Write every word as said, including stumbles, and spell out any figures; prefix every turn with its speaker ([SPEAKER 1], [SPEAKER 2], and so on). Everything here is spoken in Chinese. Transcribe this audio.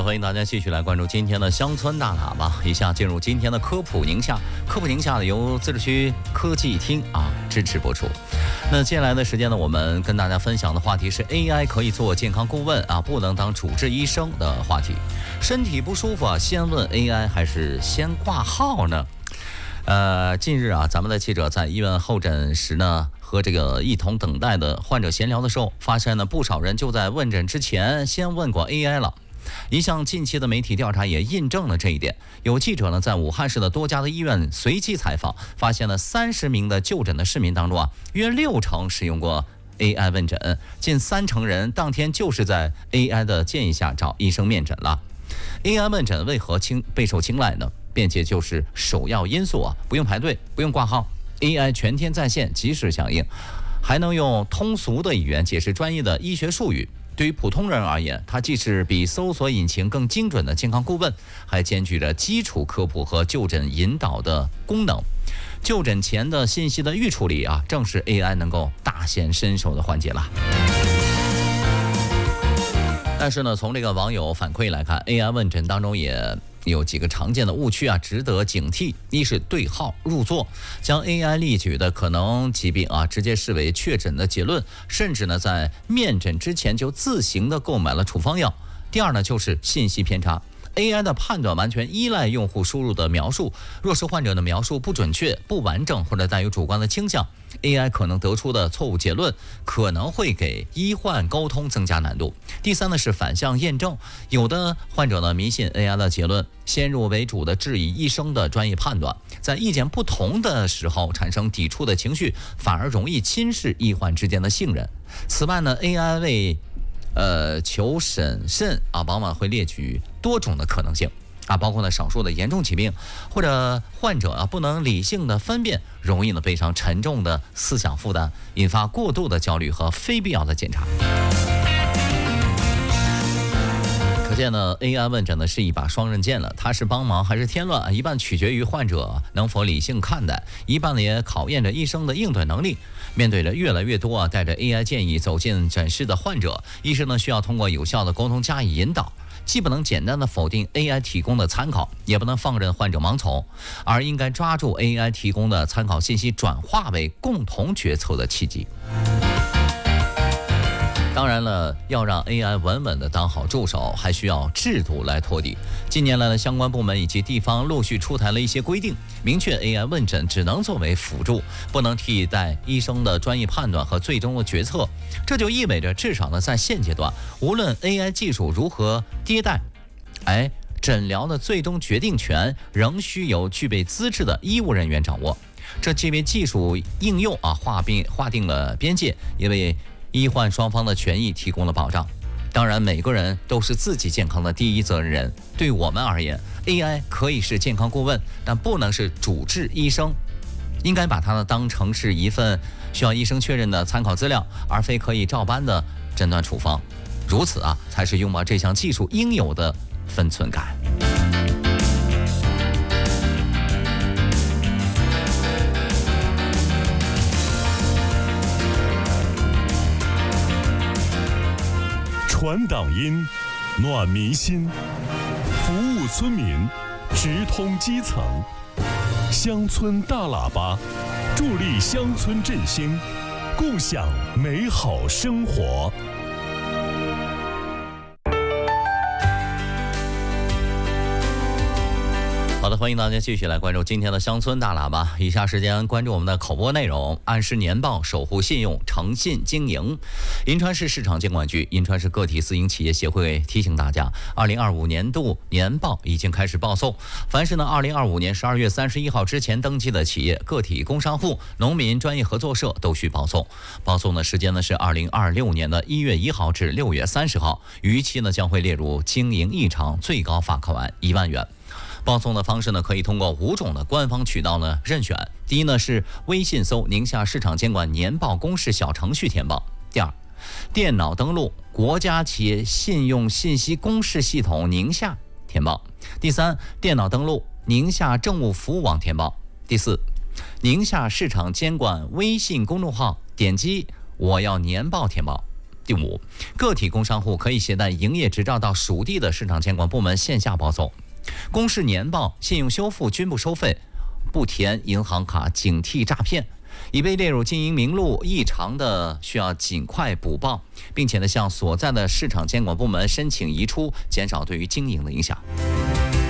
[SPEAKER 1] 欢迎大家继续来关注今天的乡村大喇叭。以下进入今天的科普宁夏，科普宁夏由自治区科技厅啊支持播出。那接下来的时间呢，我们跟大家分享的话题是 A I 可以做健康顾问啊，不能当主治医生的话题。身体不舒服啊，先问 A I 还是先挂号呢？呃，近日啊，咱们的记者在医院候诊时呢，和这个一同等待的患者闲聊的时候，发现呢，不少人就在问诊之前先问过 A I 了。一项近期的媒体调查也印证了这一点。有记者呢在武汉市的多家的医院随机采访，发现了三十名的就诊的市民当中啊，约六成使用过 A I 问诊，近三成人当天就是在 A I 的建议下找医生面诊了。A I 问诊为何青备受青睐呢？便捷就是首要因素啊，不用排队，不用挂号 ，A I 全天在线，及时响应，还能用通俗的语言解释专业的医学术语。对于普通人而言，它既是比搜索引擎更精准的健康顾问，还兼具着基础科普和就诊引导的功能。就诊前的信息的预处理啊，正是 A I 能够大显身手的环节了。但是呢，从这个网友反馈来看 ，A I 问诊当中也有几个常见的误区啊，值得警惕。一是对号入座，将 A I 列举的可能疾病啊，直接视为确诊的结论，甚至呢，在面诊之前就自行的购买了处方药。第二呢，就是信息偏差。A I 的判断完全依赖用户输入的描述，若是患者的描述不准确、不完整或者带有主观的倾向， A I 可能得出的错误结论可能会给医患沟通增加难度。第三呢是反向验证，有的患者呢迷信 A I 的结论，先入为主的质疑医生的专业判断，在意见不同的时候产生抵触的情绪，反而容易侵蚀医患之间的信任。此外呢 ，A I 为呃求审慎啊，往往会列举多种的可能性啊，包括呢少数的严重疾病，或者患者啊不能理性的分辨，容易呢背上沉重的思想负担，引发过度的焦虑和非必要的检查。可见呢 ，A I 问诊呢是一把双刃剑了，它是帮忙还是添乱，一半取决于患者能否理性看待，一半呢也考验着医生的应对能力。面对着越来越多啊带着 A I 建议走进诊室的患者，医生呢需要通过有效的沟通加以引导。既不能简单的否定 A I 提供的参考，也不能放任患者盲从，而应该抓住 A I 提供的参考信息转化为共同决策的契机。当然了，要让 A I 稳稳地当好助手，还需要制度来托底。近年来的相关部门以及地方陆续出台了一些规定，明确 A I 问诊只能作为辅助，不能替代医生的专业判断和最终的决策。这就意味着，至少呢，在现阶段，无论 A I 技术如何迭代，哎，诊疗的最终决定权仍需由具备资质的医务人员掌握。这既为技术应用啊划定划定了边界，也为医患双方的权益提供了保障。当然，每个人都是自己健康的第一责任人。对我们而言 ，A I 可以是健康顾问，但不能是主治医生。应该把它呢当成是一份需要医生确认的参考资料，而非可以照搬的诊断处方。如此啊，才是拥抱这项技术应有的分寸感。
[SPEAKER 2] 传党音，暖民心，服务村民，直通基层。乡村大喇叭，助力乡村振兴，共享美好生活。
[SPEAKER 1] 好的，欢迎大家继续来关注今天的乡村大喇叭。以下时间关注我们的口播内容。按时年报，守护信用，诚信经营。银川市市场监管局、银川市个体私营企业协会提醒大家，二零二五年度年报已经开始报送。凡是呢，二零二五年十二月三十一号之前登记的企业、个体工商户、农民专业合作社都需报送。报送的时间呢是二零二六年的一月一号至六月三十号，逾期呢将会列入经营异常，最高罚款一万元。报送的方式呢，可以通过五种的官方渠道呢任选。第一呢是微信搜宁夏市场监管年报公示小程序填报。第二，电脑登录国家企业信用信息公示系统宁夏填报。第三，电脑登录宁夏政务服务网填报。第四，宁夏市场监管微信公众号点击我要年报填报。 第五，个体工商户可以携带营业执照到属地的市场监管部门线下报送。公示年报、信用修复均不收费，不填银行卡，警惕诈骗。已被列入经营名录异常的，需要尽快补报，并且呢向所在的市场监管部门申请移出，减少对于经营的影响。